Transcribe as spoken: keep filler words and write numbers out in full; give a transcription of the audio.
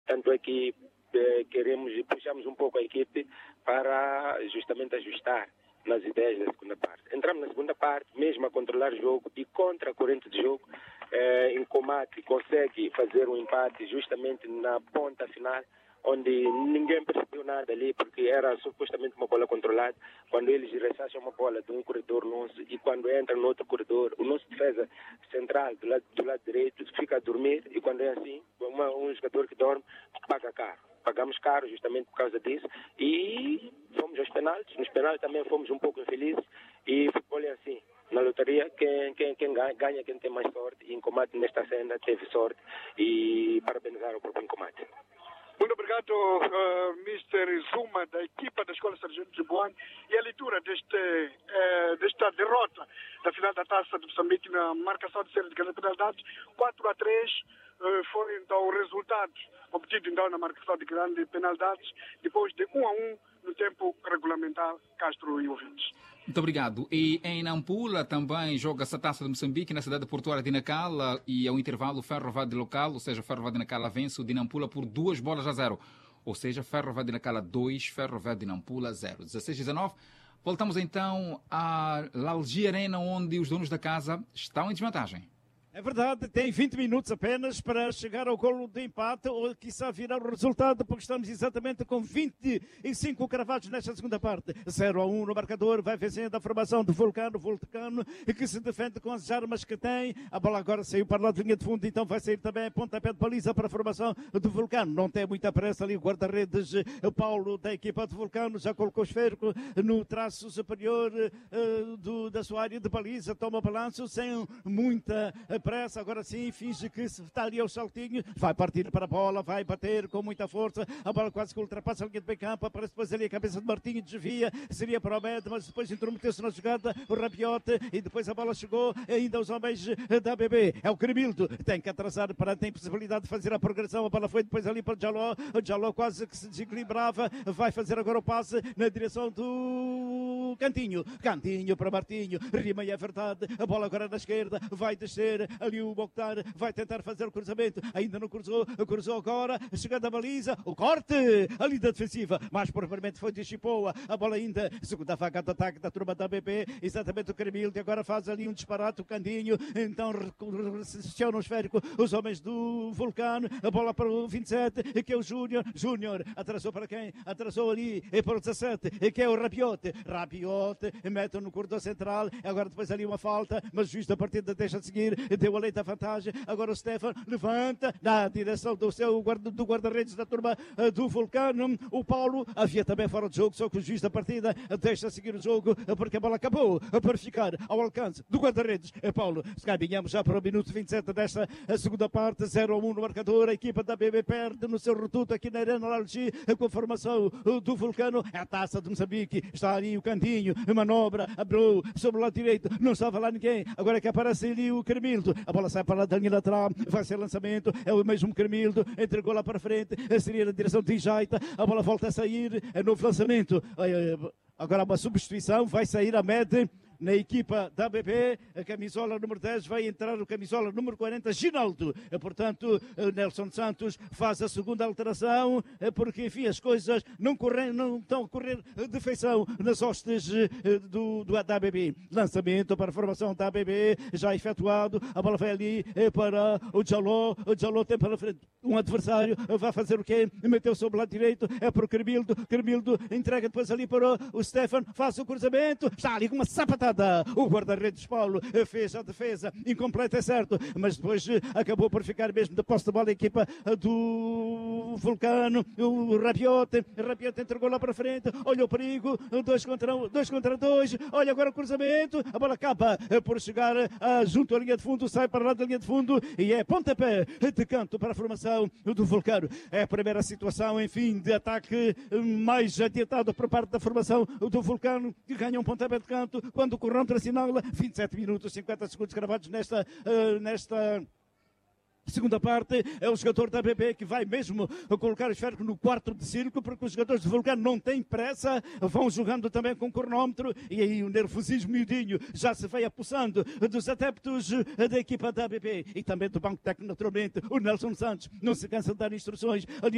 tanto é que eh, queremos e puxamos um pouco a equipe para justamente ajustar nas ideias da segunda parte. Entramos na segunda parte, mesmo a controlar o jogo e contra a corrente de jogo, eh, em combate consegue fazer um empate justamente na ponta final, onde ninguém percebeu nada ali, porque era supostamente uma bola controlada. Quando eles rechaçam uma bola de um corredor nosso e quando entra no outro corredor, o nosso defesa central do lado, do lado direito fica a dormir, e quando é assim, uma, um jogador que dorme paga caro. Pagamos caro justamente por causa disso e fomos aos penaltis. Nos penaltis também fomos um pouco infelizes, e futebol é assim. Na lotaria, quem, quem, quem ganha, quem tem mais sorte, e em combate nesta cena teve sorte, e parabenizar o próprio combate. Muito obrigado, uh, mister Zuma, da equipa da Escola Sargento Tribuano, e a leitura deste, uh, desta derrota da final da Taça de Moçambique na marcação de série de grande penalidade. quatro a três uh, foi então o resultado obtido então na marcação de grandes penalidades, depois de um a um no tempo regulamentar. Castro e ouvintes. Muito obrigado. E em Nampula também joga-se a Taça de Moçambique na cidade portuária de Nacala, e ao intervalo o Ferro Vade local, ou seja, Ferro Vade de Nacala vence o de Nampula por duas bolas a zero. Ou seja, Ferro Vade de Nacala dois, Ferro Vade de Nampula zero. dezesseis a dezenove. Voltamos então à Lalgi Arena, onde os donos da casa estão em desvantagem. É verdade, tem vinte minutos apenas para chegar ao golo de empate ou quiçá virar o resultado, porque estamos exatamente com vinte e cinco cravados nesta segunda parte. zero a um no marcador, vai vencendo a formação do Vulcano, Vulcano, que se defende com as armas que tem. A bola agora saiu para lá de linha de fundo, então vai sair também a pontapé de baliza para a formação do Vulcano. Não tem muita pressa ali o guarda-redes Paulo da equipa do Vulcano, já colocou o esférico no traço superior uh, do, da sua área de baliza, toma o balanço sem muita pressa, agora sim, finge que está ali ao saltinho, vai partir para a bola, vai bater com muita força, a bola quase que ultrapassa a linha de meio campo, aparece depois ali a cabeça de Martinho, desvia, seria para o Med, mas depois intrometeu-se na jogada o Rabiote, e depois a bola chegou ainda aos homens da A B B, é o Cremildo, tem que atrasar para, tem possibilidade de fazer a progressão, a bola foi depois ali para o Jaló, o Jaló quase que se desequilibrava, vai fazer agora o passe na direção do Cantinho, Cantinho para Martinho, rima e é verdade, a bola agora na esquerda, vai descer, ali o Mokhtar vai tentar fazer o cruzamento, ainda não cruzou, cruzou agora, chegando à baliza, o corte, ali da defensiva, mais propriamente foi de Chipoa, a bola ainda, segunda vaga de ataque da turma da A B B, exatamente o Cremilde, agora faz ali um disparate, o Candinho, então recessiona o esférico, os homens do Vulcano, a bola para o vinte e sete, que é o Júnior, Júnior, atrasou para quem? Atrasou ali, e para o dezassete, que é o Rabiote, Rabiote, mete no corredor central, agora depois ali uma falta, mas o juiz da partida deixa de seguir, deu a lei da vantagem, agora o Stefan levanta na direção do seu guarda, do guarda-redes da turma uh, do Vulcano, o Paulo havia também fora de jogo, só que o juiz da partida deixa seguir o jogo, porque a bola acabou para ficar ao alcance do guarda-redes, é Paulo. Caminhamos já para o minuto vinte e sete desta segunda parte, zero a um no marcador, a equipa da B B perde no seu reduto aqui na Arena Lalgi, com a formação do Vulcano, é a Taça de Moçambique, está ali o Cantinho, manobra, abriu sobre o lado direito, não estava lá ninguém, agora é que aparece ali o Cremildo, a bola sai para lá da linha lateral, vai ser lançamento, é o mesmo Cremildo, entregou lá para frente, seria na direção de Ijaita, a bola volta a sair, é novo lançamento, agora uma substituição, vai sair a Med na equipa da A B B, a camisola número dez, vai entrar o camisola número quarenta, Ginaldo. Portanto, Nelson Santos faz a segunda alteração, porque, enfim, as coisas não, correm, não estão a correr de feição nas hostes do, do, da A B B. Lançamento para a formação da A B B, já efetuado, a bola vai ali para o Jaló, o Jaló tem para frente um adversário, vai fazer o quê? Meteu sobre o lado direito, é para o Cremildo, Cremildo entrega depois ali para o Stefan, faz o cruzamento, está ali com uma sapatada, o guarda-redes Paulo fez a defesa incompleta, é certo, mas depois acabou por ficar mesmo de posse de bola a equipa do Vulcano, o Rabiote, Rabiote entregou lá para frente, olha o perigo, dois contra um, dois contra dois, olha agora o cruzamento, a bola acaba por chegar a, junto à linha de fundo, sai para lá da linha de fundo e é pontapé de canto para a formação do Vulcano. É a primeira situação, enfim, de ataque mais adiantado por parte da formação do Vulcano, que ganha um pontapé de canto quando o corrente assinala vinte e sete minutos, cinquenta segundos gravados nesta, uh, nesta segunda parte, é o jogador da A B B que vai mesmo colocar o esférico no quarto de círculo, porque os jogadores do Vulcano não têm pressa, vão jogando também com cronómetro, e aí o nervosismo miudinho já se vai apossando dos adeptos da equipa da A B B e também do banco técnico, naturalmente, o Nelson Santos não se cansa de dar instruções ali